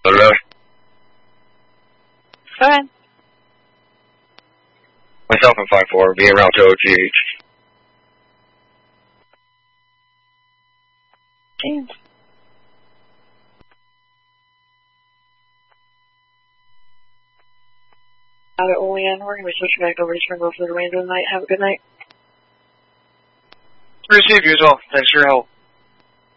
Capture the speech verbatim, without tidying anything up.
Hello? Go ahead. Myself and five four, being around to O G H. James. Out at Olean, we're going to be switching back over to Springville for the remainder of the night. Have a good night. Receive you as well. Thanks for your help.